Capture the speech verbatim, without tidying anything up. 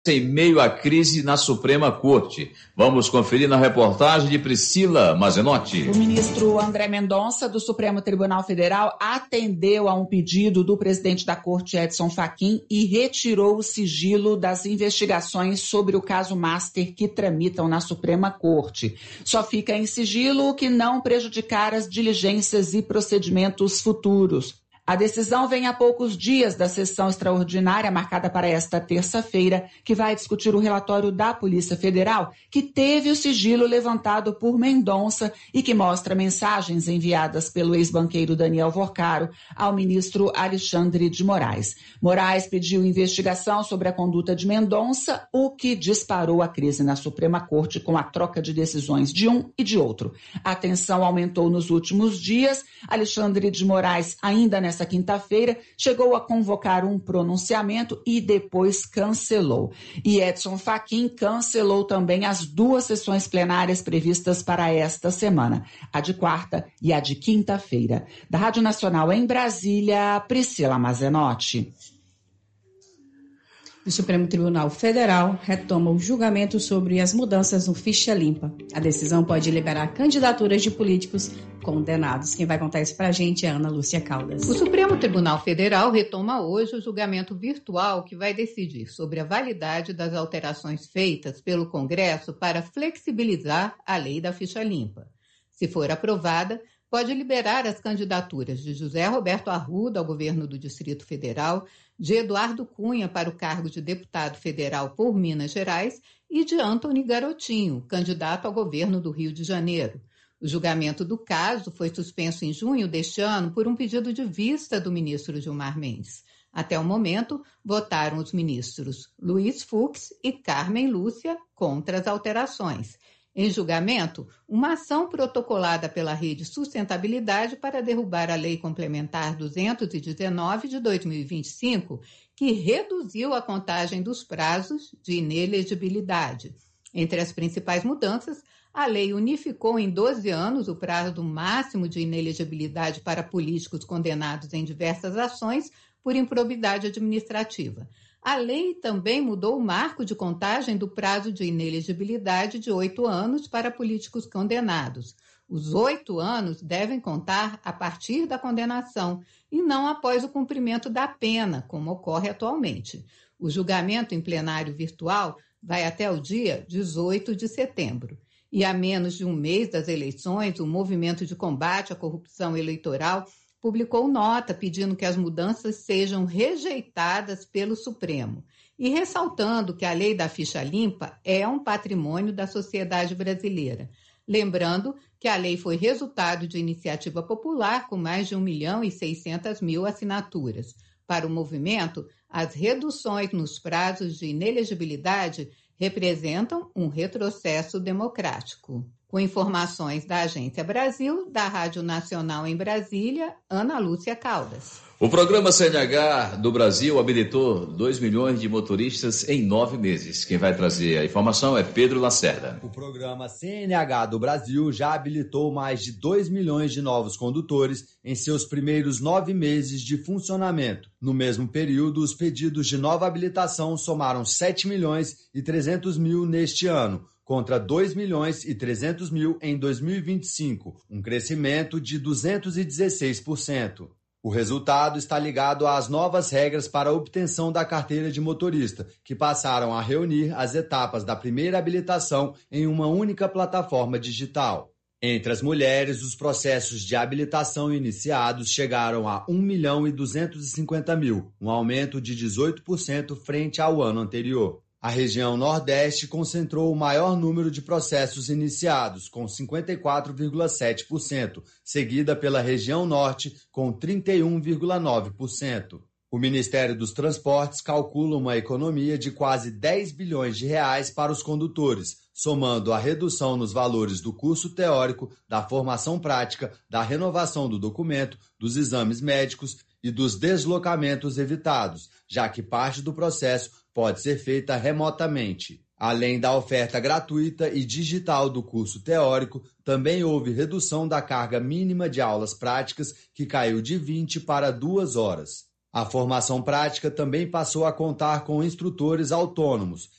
Em meio à crise na Suprema Corte. Vamos conferir na reportagem de Priscila Mazenotti. O ministro André Mendonça, do Supremo Tribunal Federal, atendeu a um pedido do presidente da Corte, Edson Fachin, e retirou o sigilo das investigações sobre o caso Master que tramitam na Suprema Corte. Só fica em sigilo o que não prejudicar as diligências e procedimentos futuros. A decisão vem a poucos dias da sessão extraordinária marcada para esta terça-feira, que vai discutir o relatório da Polícia Federal, que teve o sigilo levantado por Mendonça e que mostra mensagens enviadas pelo ex-banqueiro Daniel Vorcaro ao ministro Alexandre de Moraes. Moraes pediu investigação sobre a conduta de Mendonça, o que disparou a crise na Suprema Corte com a troca de decisões de um e de outro. A tensão aumentou nos últimos dias. Alexandre de Moraes, ainda nessa quinta-feira, chegou a convocar um pronunciamento e depois cancelou. E Edson Fachin cancelou também as duas sessões plenárias previstas para esta semana, a de quarta e a de quinta-feira. Da Rádio Nacional em Brasília, Priscila Mazenotti. O Supremo Tribunal Federal retoma o julgamento sobre as mudanças no Ficha Limpa. A decisão pode liberar candidaturas de políticos condenados. Quem vai contar isso pra gente é Ana Lúcia Caldas. O Supremo Tribunal Federal retoma hoje o julgamento virtual que vai decidir sobre a validade das alterações feitas pelo Congresso para flexibilizar a lei da Ficha Limpa. Se for aprovada, pode liberar as candidaturas de José Roberto Arruda ao governo do Distrito Federal, de Eduardo Cunha para o cargo de deputado federal por Minas Gerais e de Antony Garotinho, candidato ao governo do Rio de Janeiro. O julgamento do caso foi suspenso em junho deste ano por um pedido de vista do ministro Gilmar Mendes. Até o momento, votaram os ministros Luiz Fux e Carmen Lúcia contra as alterações. Em julgamento, uma ação protocolada pela Rede Sustentabilidade para derrubar a Lei Complementar duzentos e dezenove de dois mil e vinte e cinco, que reduziu a contagem dos prazos de inelegibilidade. Entre as principais mudanças, a lei unificou em doze anos o prazo máximo de inelegibilidade para políticos condenados em diversas ações por improbidade administrativa. A lei também mudou o marco de contagem do prazo de inelegibilidade de oito anos para políticos condenados. Os oito anos devem contar a partir da condenação e não após o cumprimento da pena, como ocorre atualmente. O julgamento em plenário virtual vai até o dia dezoito de setembro. E a menos de um mês das eleições, o Movimento de Combate à Corrupção Eleitoral publicou nota pedindo que as mudanças sejam rejeitadas pelo Supremo e ressaltando que a lei da Ficha Limpa é um patrimônio da sociedade brasileira. Lembrando que a lei foi resultado de iniciativa popular com mais de um milhão e seiscentas mil assinaturas. Para o movimento, as reduções nos prazos de inelegibilidade representam um retrocesso democrático. Com informações da Agência Brasil, da Rádio Nacional em Brasília, Ana Lúcia Caldas. O programa C N H do Brasil habilitou dois milhões de motoristas em nove meses. Quem vai trazer a informação é Pedro Lacerda. O programa C N H do Brasil já habilitou mais de dois milhões de novos condutores em seus primeiros nove meses de funcionamento. No mesmo período, os pedidos de nova habilitação somaram sete milhões e trezentos mil neste ano, contra dois milhões e trezentos mil em dois mil e vinte e cinco, um crescimento de duzentos e dezesseis por cento. O resultado está ligado às novas regras para a obtenção da carteira de motorista, que passaram a reunir as etapas da primeira habilitação em uma única plataforma digital. Entre as mulheres, os processos de habilitação iniciados chegaram a um milhão e duzentos e cinquenta mil, um aumento de dezoito por cento frente ao ano anterior. A região Nordeste concentrou o maior número de processos iniciados, com cinquenta e quatro vírgula sete por cento, seguida pela região Norte, com trinta e um vírgula nove por cento. O Ministério dos Transportes calcula uma economia de quase dez bilhões de reais para os condutores, somando a redução nos valores do curso teórico, da formação prática, da renovação do documento, dos exames médicos e dos deslocamentos evitados, já que parte do processo pode ser feita remotamente. Além da oferta gratuita e digital do curso teórico, também houve redução da carga mínima de aulas práticas, que caiu de vinte para duas horas. A formação prática também passou a contar com instrutores autônomos